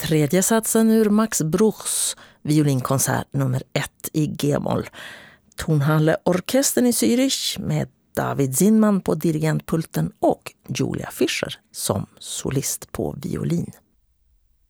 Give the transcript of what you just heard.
tredje satsen ur Max Bruchs violinkonsert nummer 1 i G-moll. Tonhalleorkestern i Zürich med David Zinman på dirigentpulten och Julia Fischer som solist på violin.